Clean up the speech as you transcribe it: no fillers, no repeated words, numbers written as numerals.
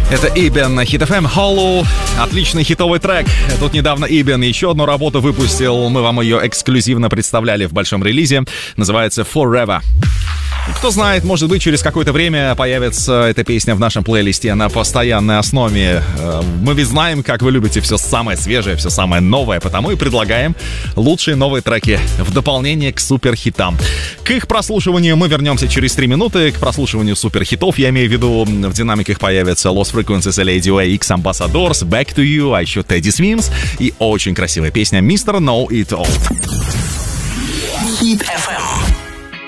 Это Ибен на Hit FM Hollow. Отличный хитовый трек. Тут недавно Ибен еще одну работу выпустил. Мы вам ее эксклюзивно представляли в большом релизе. Называется Forever. Кто знает, может быть, через какое-то время появится эта песня в нашем плейлисте на постоянной основе. Мы ведь знаем, как вы любите все самое свежее, все самое новое, потому и предлагаем лучшие новые треки в дополнение к суперхитам. К их прослушиванию мы вернемся через 3 минуты. К прослушиванию суперхитов, я имею в виду, в динамиках появятся Lost Frequencies, Lady X Ambassadors, Back to You, а еще Teddy Swims и очень красивая песня Mr. Know It All. Hit FM.